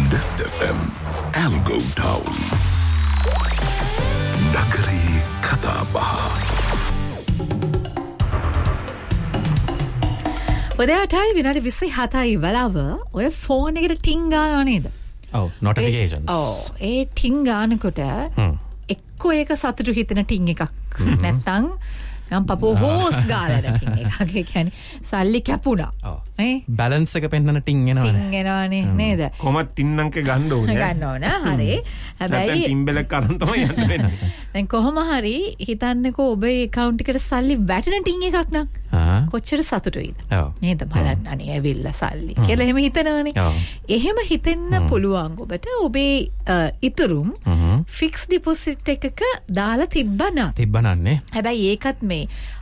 Death FM Algo Town Nakari Katabaha උදේටයි විනාඩි 27යි වෙලාව ඔය ෆෝන් එකට ටින් ගානවා නේද? ඔව් notifications. ඔව් ඒ ටින් ගානකොට එක්කෝ ඒක සතුටු හිතෙන ටින් එකක් නැත්තම් නම් පපෝ හෝස් ගාලා ටින් එකක්. ඒ කියන්නේ සල්ලි කැපුණා. නේ? බැලන්ස් එක පෙන්නන ටින් එනවනේ. ටින් එනවනේ නේද? කොහොමද ටින් අංක ගන්න ඕනේ? ගන්න ඕන. හරි. හැබැයි ටින් බෙලක් අරන් තමයි යන්න වෙන්නේ. දැන් කොහොම හරි හිතන්නකෝ ඔබේ account එකට සල්ලි වැටෙන ටින් එකක් නම් කොච්චර සතුටුයිද? නේද? බලන්න අනේ ඇවිල්ලා සල්ලි කියලා එහෙම හිතනවනේ. එහෙම හිතෙන්න පුළුවන් ඔබට ඔබේ ඉතුරුම් ෆික්ස් ඩිපොසිට් එකක දාලා තිබ්බනන්නේ. හැබැයි ඒකත් මේ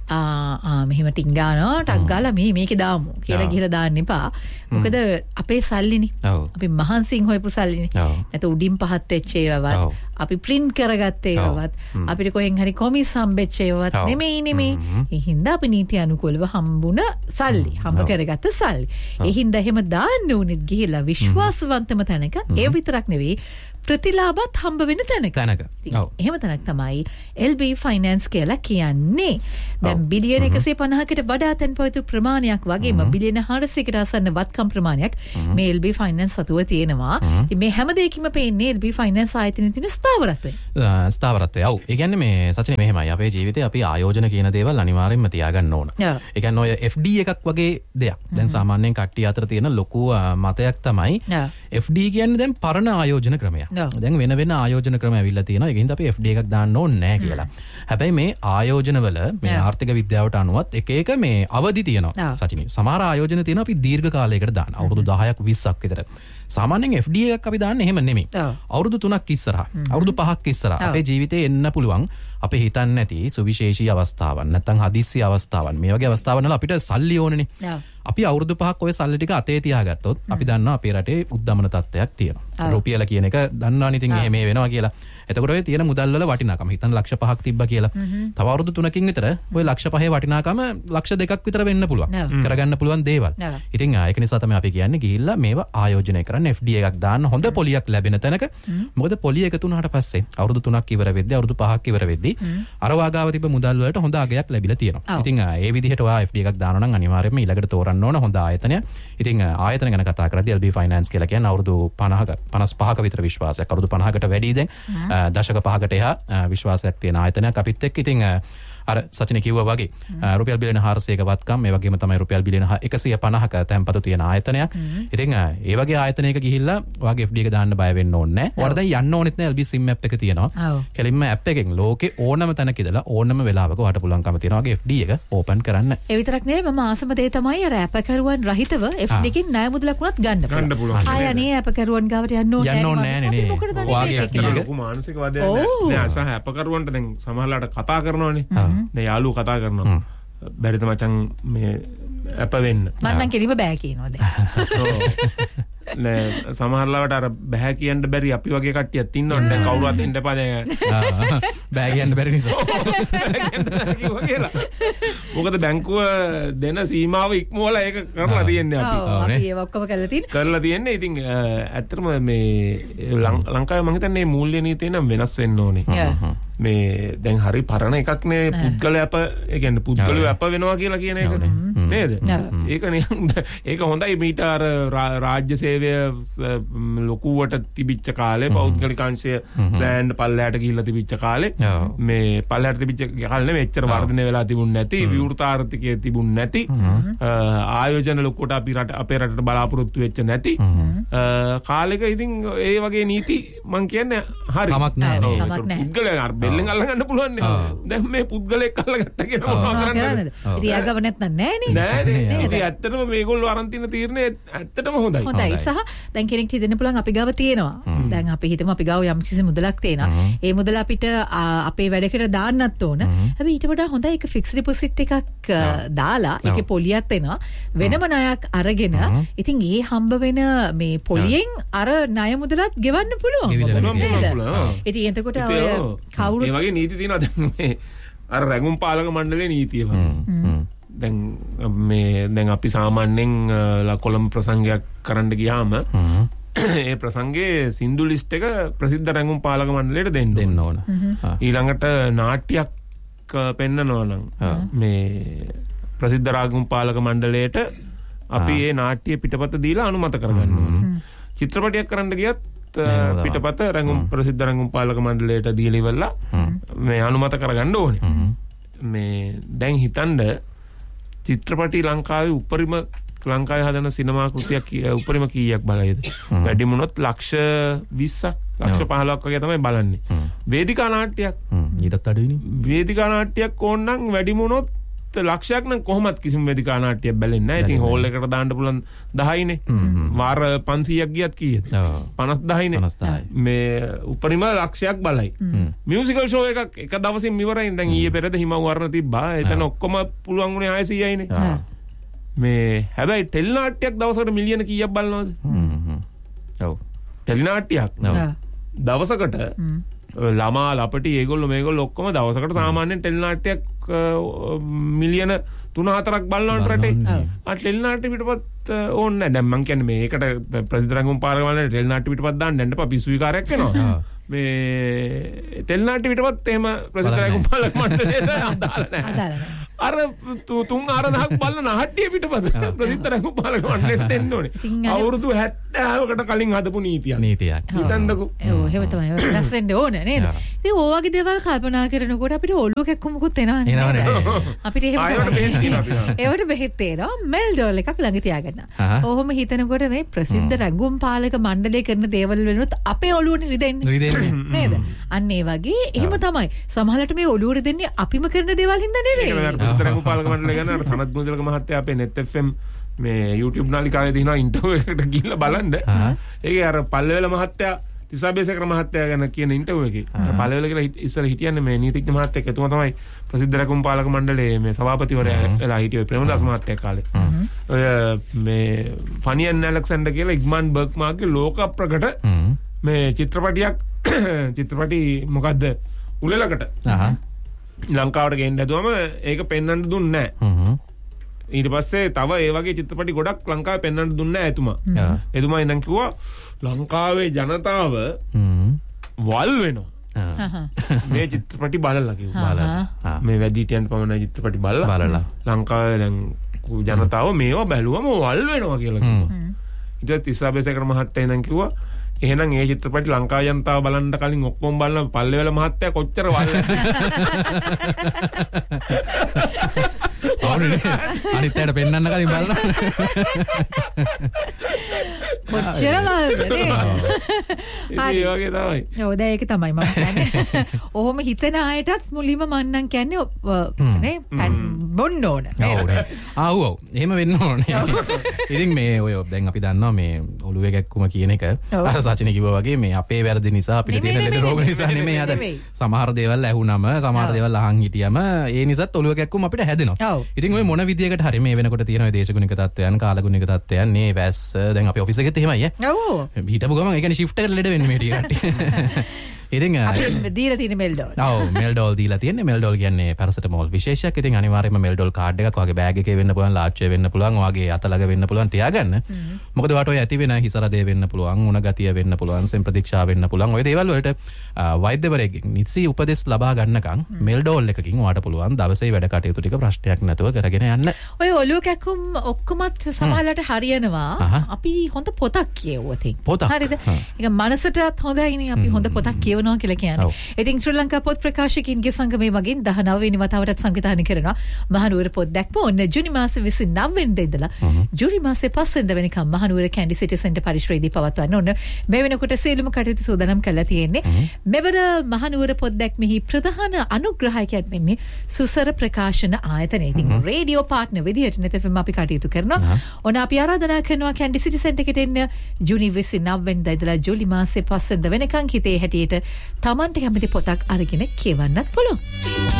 මෙහෙම ටින් ගානවා ටක් ගාලා මේකේ දාමු කියලා ගිහලා දාන්න එපා. මොකද අපේ සල්ලිනේ. අපි මහන්සියෙන් හොයපු සල්ලිනේ. නැත්නම් උඩින් පහත් වෙච්ච ඒවාවත් අපි print කරගත්ත ඒවාවත් අපිට කොහෙන් හරි කොමිස් හම්බෙච්ච ඒවාවත් නෙමෙයි. ඒ හින්දා අපි නීති අනුකූලව හම්බුණ සල්ලි හම්බ කරගත්ත සල්ලි. ඒ හින්දා එහෙම දාන්න උනෙත් ගිහලා විශ්වාසවන්තම තැනක ඒ විතරක් නෙවෙයි ප්‍රතිලාභත් හම්බ වෙන තැනක. එහෙම තැනක් තමයි LB Finance කියලා කියන්නේ. දැන් බිලියන 150කට වඩා තැන්පතු ප්‍රමාණයක් වගේම බිලියන 400කට ආසන්න වත්කම් ප්‍රමාණයක් මේ LB Finance සතුව තියෙනවා. ඉතින් මේ හැම දෙයකින්ම පේන්නේ LB Finance ආයතනයේ තියෙන ස්ථාවරත්වය. ස්ථාවරත්වය. ඔව්. ඒ කියන්නේ මේ සචිනේ මෙහෙමයි. අපේ ජීවිතේ අපි ආයෝජන කියන දේවල් අනිවාර්යෙන්ම තියාගන්න ඕන. ඒ කියන්නේ ඔය FD එකක් වගේ දෙයක්. දැන් සාමාන්‍යයෙන් කට්ටිය අතර තියෙන ලොකු මතයක් තමයි FD කියන්නේ දැන් පරණ ආයෝජන ක්‍රමයක්. දැන් වෙන ආයෝජන ක්‍රම ඇවිල්ලා තියෙනවා. ඒකින්ද අපි FD එකක් දාන්න ඕනේ නැහැ කියලා. හැබැයි මේ ආයෝජන වල මේ ආර්ථික විද්‍යාවට අනුවත් එක මේ අවදි තියෙනවා. සචිනී. සමහර ආයෝජන තියෙනවා අපි දීර්ඝ කාලයකට දාන්න. අවුරුදු 10ක් 20ක් විතර. සාමාන්‍යයෙන් FD එකක් අපි දාන්නේ එහෙම නෙමෙයි. අවුරුදු 3ක් ඉස්සරහා, අවුරුදු 5ක් ඉස්සරහා අපේ ජීවිතේ එන්න පුළුවන් අපි හිතන්නේ නැති සුවිශේෂී අවස්ථාවන් නැත්නම් හදිස්සි අවස්ථාවන් මේ වගේ අවස්ථාවන් වල අපිට සල්ලි ඕනේනේ. අපි අවුරුදු 5ක් ඔය සල්ලි ටික අතේ තියාගත්තොත් අපි දන්නවා අපේ රටේ උද්දමන තත්ත්වයක් තියෙනවා. රුපියල කියන එක දන්නවනේ ඉතින් මේ වෙනවා කියලා. එතකොට ඔය තියෙන මුදල් වල වටිනාකම හිතන්න ලක්ෂ 5ක් තිබ්බා කියලා. තව අවුරුදු 3කින් විතර ඔය ලක්ෂ 5 වටිනාකම ලක්ෂ 2ක් විතර වෙන්න පුළුවන්. කරගන්න පුළුවන් දේවල්. ඉතින් ඒක නිසා තමයි අපි කියන්නේ ගිහිල්ලා මේවා ආයෝජනය කරන්න FD එකක් දාන්න හොඳ පොලියක් ලැබෙන තැනක. මොකද පොලිය එකතු වුණාට පස්සේ අවුරුදු 3ක් ඉවර වෙද්දී අවුරුදු 5ක් ඉවර වෙද්දී අර වාගාව තිබ්බ මුදල් වලට හොඳ අගයක් ලැබිලා තියෙනවා. ඉතින් ඒ විදිහට ඔයා FD එකක් දානවා නම් අනිවාර්යයෙන්ම ඊළඟට තෝරන්න ඕන හොඳ ආයතනය. ඉතින් ආයතන ගැන කතා කරද්දී LB Finance කියලා කියන්නේ අවුරුදු 55ක විතර විශ්වාසයක්. අවුරුදු 50කට වැඩි දැන් දශක 5කට එහා විශ්වාසයක් තියෙන ආයතනයක් අපිත් එක්ක. ඉතින් අර සචින කිව්වා වගේ රුපියල් බිලියන 400ක වත්කම් මේ වගේම තමයි රුපියල් බිලියන 150ක තැන්පතු තියෙන ආයතනයක්. ඉතින් ඒ වගේ ආයතනයක ගිහිල්ලා ඔයාගේ FD එක දාන්න බය වෙන්න ඕනේ නැහැ. ඔයාලා දැන් යන්න ඕනෙත් නැහැ. LB SIM app එක තියෙනවා. කෙලින්ම app එකෙන් ලෝකේ ඕනම තැනක ඉඳලා ඕනම වෙලාවක ඔයාලට පුළුවන්කම තියෙනවා වගේ FD එක ඕපන් කරන්න. ඒ විතරක් නෙවෙයි මම ආසම දේ තමයි අර app කරුවන් රහිතව FD එකෙන් ණය මුදලක් වුණත් ගන්න පුළුවන්. ආය අනේ app කරුවන් ගාවට යන්න ඕනේ නැහැ නේ. ඔයාගේ FD එක ලොකු මානසික වදයක් නෑ. අසහ app කරුවන්ට දැන් සමහරලාට කතා කරනවානේ. දැන් යාළුවෝ කතා කරනවා. බැරිද මචං මේ අප වෙන්න. මම නම් කිලිම බෑ කියනවා දැන්. නෑ සමහරලාවට අර බෑ කියන්න බැරි අපි වගේ කට්ටියක් ඉන්නවා. දැන් කවුරුවත් එන්න එපා දැන්. බෑ කියන්න බැරි නිසා. මොකද බැංකුව දෙන සීමාව ඉක්මවලා ඒක කරලා තියෙන්නේ අපි. අපි ඒක ඔක්කොම කරලා තියෙන්නේ. ඉතින් ඇත්තටම මේ ලංකාවේ මම හිතන්නේ මූල්‍ය නීතිය නම් වෙනස් වෙන්න ඕනේ. මේ දැන් හරි පරණ එකක් නේ පුද්ගලයා අප ඒ කියන්නේ පුද්ගලයා අප වෙනවා කියලා කියන එක නේද? ඒක හොඳයි. මීට අර රාජ්‍ය සේවය ලොකුවට තිබිච්ච කාලේ පෞද්ගලික අංශය ස්ලෑන්ඩ් පල්ලයට ගිහිල්ලා තිබිච්ච කාලේ මේ පල්ලයට තිබිච්ච කාලේ නෙමෙයි එච්චර වර්ධනය වෙලා තිබුණ නැති විවෘත ආර්ථිකය තිබුණ නැති ආයෝජන ලොකුවට අපේ රටට බලාපොරොත්තු වෙච්ච නැති කාලෙක ඉතින් ඒ වගේ නීති මං කියන්නේ හරි කමක් නැහැ. පුද්ගලයා බෙල්ලෙන් අල්ලගන්න පුළුවන් නේ. දැන් මේ පුද්ගලෙක් අල්ලගත්ත කියලා මොනවද කරන්නේ? ඉතින් ආගම නැත්නම් නෑනේ. නෑනේ. ඉතින් ඇත්තටම මේගොල්ලෝ අරන් තියෙන තීරණය ඇත්තටම හොඳයි. සහ දැන් කෙනෙක් හිතන්න පුළුවන් අපි ගාව තියෙනවා. දැන් අපි හිතමු අපි ගාව යම් කිසි මුදලක් තියෙනවා. ඒ මුදල අපිට අපේ වැඩකට දාන්නත් ඕන. හැබැයි ඊට වඩා හොඳයි ඒක ෆික්ස් ඩිපොසිට් එකක් දාලා ඒකේ පොලියක් එනවා. වෙනම ණයක් අරගෙන ඉතින් ඒ හම්බ වෙන මේ පොලියෙන් අර ණය මුදලත් ගෙවන්න පුළුවන්. ඉතින් එතකොට ඔය කවුරු මේ වගේ නීති තියෙනවා දැන් මේ අර රැඟුම් පාලක මණ්ඩලයේ නීතිය වගේ. දැන් අපි සාමාන්‍යයෙන් කොළඹ ප්‍රසංගයක් කරන්න ගියාම ඒ ප්‍රසංගයේ සින්දු ලිස්ට් එක ප්‍රසිද්ධ රැඟුම් පාලක මණ්ඩලයට දෙන්න ඕන. ඊළඟට නාට්‍යයක් පෙන්නනවා නම් මේ ප්‍රසිද්ධ රාගුම් පාලක මණ්ඩලයට අපි ඒ නාට්‍ය පිටපත දීලා අනුමත කරගන්න ඕන. චිත්‍රපටයක් කරන්න ගියත් පිටපත රැඟුම් ප්‍රසිද්ධ රැඟුම් පාලක මණ්ඩලයට දීලා ඉවරලා මේ අනුමත කරගන්න ඕනේ. මේ දැන් හිතන්න චිත්‍රපටි ලංකාවේ උපරිම ලංකාවේ හදන සිනමා කෘතියක් උපරිම කීයක් බලයිද? වැඩිම වුණොත් ලක්ෂ 20ක් ලක්ෂ 15ක් වගේ තමයි බලන්නේ. වේදිකා නාට්‍යයක් ඊටත් අඩුයිනේ. වේදිකා නාට්‍යයක් ඕන නම් වැඩිම වුණොත් ලක්ෂයක් නම් කොහොමත් කිසිම වේදිකා නාට්‍යයක් බැලෙන්නේ නැහැ. ඉතින් හෝල් එකට දාන්න පුළුවන් 10යිනේ. වාර 500ක් ගියත් කීයද? 50000යිනේ. මේ උපරිම ලක්ෂයක් බලයි. මියුසිකල් ෂෝ එකක් එක දවසින් ඉවරයි. දැන් ඊයේ පෙරේද හිමව් වර්ණ තිබ්බා. එතන ඔක්කොම පුළුවන් උනේ 600යිනේ. මේ හැබැයි ටෙලි නාට්‍යයක් දවසකට මිලියන කීයක් බලනවද? ඔව්. ටෙලි නාට්‍යයක් දවසකට ළමා ලපටි ඒගොල්ලෝ මේගොල්ලෝ ඔක්කොම දවසකට සාමාන්‍යයෙන් ටෙලි නාට්‍යයක් මිලියන 3-4ක් බලනවට රටේ. ටෙලි නාට්‍ය පිටපත් ඕනේ නැහැ. දැන් මං කියන්නේ මේකට ප්‍රසිද්ධ රංගුම් පාලක මණ්ඩලයට ටෙලි නාට්‍ය පිටපත් දාන්න යන්න එපා. පිස්සු විකාරයක් එනවා. මේ ටෙලි නාට්‍ය පිටපත් එහෙම ප්‍රසිද්ධ රංගුම් පාලක මණ්ඩලයට අදාළ නැහැ. අර 3-4ක් බලන නාට්‍ය පිටපත ප්‍රසිද්ධ රංගුම් පාලක මණ්ඩලයට දෙන්න ඕනේ. අවුරුදු 70කට කලින් හදපු නීතියක්. හිතන්නකෝ. ඔව් එහෙම තමයි. වෙනස් වෙන්න ඕනේ නේද? ඉතින් ඕ වගේ දේවල් කල්පනා කරනකොට අපිට ඔළුව කැක්කුමකුත් එනවනේ. අපිට එහෙම ඒවට බෙහෙත් තේනවා. මෙල්ඩෝල් එකක් ළඟ තියාගන්න. ඔහොම හිතනකොට මේ ප්‍රසිද්ධ රංගුම් පාලක මණ්ඩලය කරන දේවල් වෙනුත් අපේ ඔළුවනේ රිදෙන්නේ. නේද? අන්න ඒ වගේ එහෙම තමයි. සමහරවිට මේ ඔළුව රිදෙන්නේ අපිම කරන දේවල් හින්දා නෙවෙයි. රංගුම් පාලක මණ්ඩලය ගැන අර සනත් ගුණතිලක මහත්තයා අපේ net fm මේ YouTube නාලිකාවේ දිනනවා ඉන්ටර්විව් එකකට ගිහිල්ලා බලන්න. ඒකේ අර පල්ලෙවල මහත්තයා තිසාබේසකර මහත්තයා ගැන කියන ඉන්ටර්විව් එකේ පල්ලෙවල කියලා ඉස්සර හිටියන්නේ මේ නීතිඥ මහත්තයෙක්. එතුමා තමයි ප්‍රසිද්ධ රංගුම් පාලක මණ්ඩලයේ මේ සභාපතිවරයා වෙලා හිටියේ ප්‍රේමදාස මහත්තයා කාලේ. ඔය මේ ෆනි ඇන් ඇලෙක්සැන්ඩර් කියලා ඉග්මන් බර්ග්මාන්ගේ ලෝක ප්‍රකට මේ චිත්‍රපටි මොකද්ද උලෙලකට ලංකාවට ගෙන්න හැදුවම ඒක පෙන්වන්න දුන්නේ නැහැ. ඊට පස්සේ තව ඒ වගේ චිත්‍රපටි ගොඩක් ලංකාවේ පෙන්වන්න දුන්නේ නැහැ එතුමා. එතුමා ඉඳන් කිව්වා ලංකාවේ ජනතාව වල් වෙනවා. මේ චිත්‍රපටි බලලා කිව්වා. මේ වැඩිහිටියන්ට පමණ චිත්‍රපටි බලලා ලංකාවේ දැන් ජනතාව මේවා බැලුවම වල් වෙනවා කියලා කිව්වා. ඊට පස්සේ තිස්සාබේසකර මහත්තයා ඉඳන් කිව්වා එහෙනම් ඒ චිත්‍රපටි ලංකාවේ ජනතාව බලන්න කලින් ඔක්කොම බලන පල්ලෙවල මහත්තයා කොච්චර වල් අනිත් අයට පෙන්වන්න කලින් බලන්න කොච්චර වල්ද නේ? ඒ වගේ තමයි. ඔව් දැන් ඒක තමයි මම කියන්නේ. ඔහොම හිතන අයටත් මුලින්ම මම නම් කියන්නේ නේ බොන්න ඕන. ඔව් එහෙම වෙන්න ඕනේ. ඉතින් මේ ඔය දැන් අපි දන්නවා මේ ඔළුවේ ගැක්කුම කියන එක අර සචින කිව්වා වගේ මේ අපේ වැරදි නිසා අපිට තියෙන ලෙඩ රෝග නිසා නෙමෙයි අද සමහර දේවල් ඇහුනම සමහර දේවල් අහන් හිටියම ඒ නිසාත් ඔළුව ගැක්කුම අපිට හැදෙනවා. ඉතින් ඔය මොන විදියකට හරි මේ වෙනකොට තියෙන ඔය දේශගුණික තත්ත්වයන් කාලගුණික තත්ත්වයන් මේ වැස්ස දැන් අපි ඔෆිස් එකෙත් එහෙමයි ඈ. ඔව්. හිටපු ගමන් ඒ කියන්නේ shift එකට ලෙඩ වෙන්නේ මේ ටික. ඉතින් අපි දීලා තියෙන මෙල්ඩෝල්. ඔව් මෙල්ඩෝල් දීලා තියෙන්නේ. මෙල්ඩෝල් කියන්නේ පැරසිටමෝල් විශේෂයක්. ඉතින් අනිවාර්යයෙන්ම මෙල්ඩෝල් කාඩ් එකක් ඔයාගේ බෑග් එකේ වෙන්න පුළුවන්, ලාච්චුවේ වෙන්න පුළුවන්, ඔයාගේ අත ළඟ වෙන්න පුළුවන් තියාගන්න. මොකද ඔයාට ඔය ඇති වෙන හිසරදේ වෙන්න පුළුවන්, උණ ගතිය වෙන්න පුළුවන්, සෙම් ප්‍රතික්ෂා වෙන්න පුළුවන්. ඔය දේවල් වලට වෛද්‍යවරයෙක්ගෙන් නිසි උපදෙස් ලබා ගන්නකම් මෙල්ඩෝල් එකකින් ඔයාට පුළුවන් දවසේ වැඩ කටයුතු ටික ප්‍රශ්නයක් නැතුව කරගෙන යන්න. ඔය ඔළුව කැක්කුම් ඔක්කොමත් සමහරලාට හරියනවා. අපි හොඳ පොතක් කියවුවොත්. හරිද? ඒක මනසටත් හොඳයිනේ අපි හොඳ පොතක් කියවනවා කියලා කියන්නේ. ඉතින් ශ්‍රී ලංකා පොත් ප්‍රකාශකයින්ගේ සංගමය මගින් 19 වෙනි වතාවටත් සංවිධානය කරනවා මහනුවර පොත් දැක්ම. ඔන්න ජුනි මාසේ 29 වෙනිදා ඉඳලා ජූලි මාසේ 5 වෙනිදා වෙනකම් මහනුවර කැන්ඩි සිටි සෙන්ටර් පරිශ්‍රයේදී පවත්වන්න ඕන. මේ වෙනකොට සියලුම කටයුතු සූදානම් කරලා තියෙන්නේ. මෙවර මහනුවර පොත් දැක්මෙහි ප්‍රධාන අනුග්‍රහකයන් වෙන්නේ සුසර ප්‍රකාශන ආයතනය. ඉතින් රේඩියෝ පාර්ට්නර් විදිහට net FM අපි කටයුතු කරනවා. ඔන්න අපි ආරාධනා කරනවා කැන්ඩි සිටි සෙන්ටර් එකට එන්න ජූනි 29 වෙනිදා ඉඳලා ජූලි මාසේ 5 වෙනිදා වෙනකම් හිතේ හැටියට තමන්ට කැමති පොතක් අරගෙන කියවන්නත් පුළුවන්.